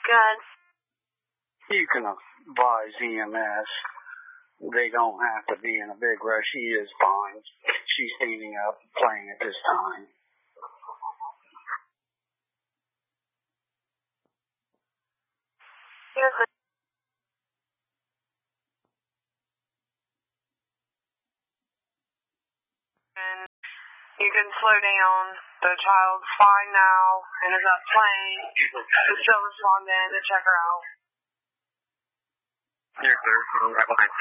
Good. You can advise EMS. They don't have to be in a big rush. She is fine. She's standing up, playing at this time. Yes, sir. And you can slow down. The child's fine now and is up playing. Just still respond in to check her out. Here, sir. Right behind you.